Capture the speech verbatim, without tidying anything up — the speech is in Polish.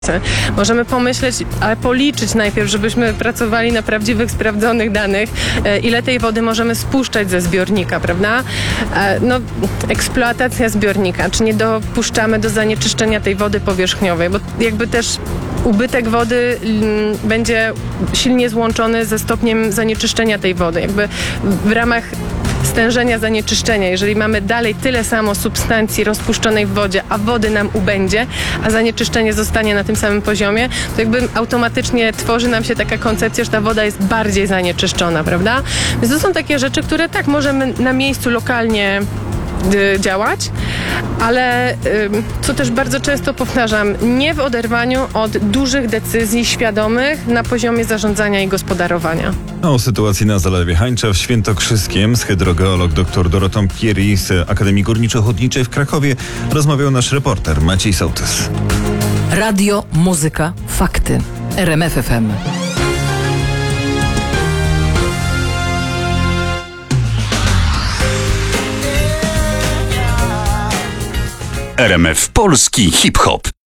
Możemy pomyśleć, ale policzyć najpierw, żebyśmy pracowali na prawdziwych, sprawdzonych danych, ile tej wody możemy spuszczać ze zbiornika, prawda? No, eksploatacja zbiornika, czy nie dopuszczamy do zanieczyszczenia tej wody powierzchniowej, bo jakby też ubytek wody mm, będzie silnie złączony ze stopniem zanieczyszczenia tej wody. Jakby w ramach stężenia zanieczyszczenia, jeżeli mamy dalej tyle samo substancji rozpuszczonej w wodzie, a wody nam ubędzie, a zanieczyszczenie zostanie na tym samym poziomie, to jakby automatycznie tworzy nam się taka koncepcja, że ta woda jest bardziej zanieczyszczona, prawda? Więc to są takie rzeczy, które tak możemy na miejscu lokalnie y, działać, ale y, co też bardzo często powtarzam, nie w oderwaniu od dużych decyzji świadomych na poziomie zarządzania i gospodarowania. O sytuacji na Zalewie Hańcza w Świętokrzyskiem z hydrogeolog dr Dorotą Pieri z Akademii Górniczo-Hutniczej w Krakowie rozmawiał nasz reporter Maciej Sołtys. Radio, muzyka, fakty. R M F F M. R M F Polski Hip Hop.